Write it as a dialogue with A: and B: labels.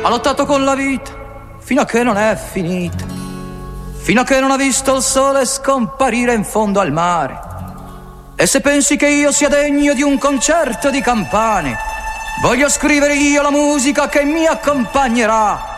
A: ha lottato con la vita fino a che non è finita, fino a che non ha visto il sole scomparire in fondo al mare. E se pensi che io sia degno di un concerto di campane, voglio scrivere io la musica che mi accompagnerà